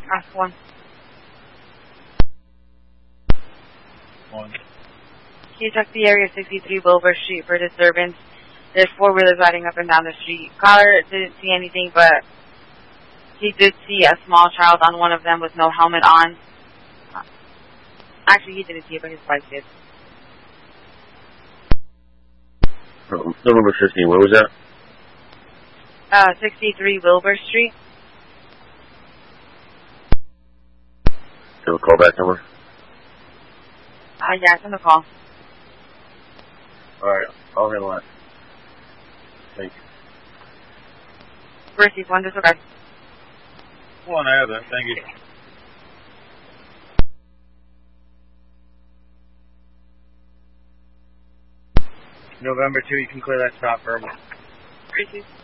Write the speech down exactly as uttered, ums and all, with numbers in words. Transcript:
Ask one. One. Can you check the area sixty-three Wilbur Street for disturbance? There's four-wheelers riding up and down the street. Caller didn't see anything, but he did see a small child on one of them with no helmet on. Actually, he didn't see it, but his wife did. Oh, November fifteen, where was that? Uh, sixty-three Wilbur Street. Do you have a callback number? Uh, yeah, it's on the call. Alright, I'll handle that. Thank you. Receive one, disregard. One, I have that. Thank you. November two, you can clear that stop verbal. Receive.